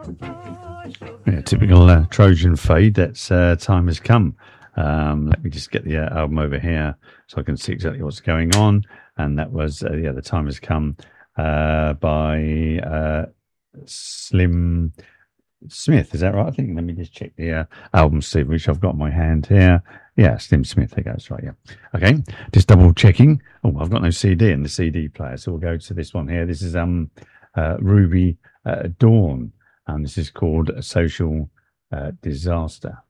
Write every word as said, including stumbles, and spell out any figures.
Yeah, typical uh, Trojan fade. That's uh, Time Has Come. Um, let me just get the uh, album over here so I can see exactly what's going on. And that was, uh, yeah, The Time Has Come uh, by uh, Slim Smith. Is that right? I think, let me just check the uh, album, Steve, which I've got in my hand here. Yeah, Slim Smith. There goes. Right, yeah. Okay, just double checking. Oh, I've got no C D in the C D player. So we'll go to this one here. This is um uh, Ruby uh, Dawn. And this is called a Social uh, Disaster.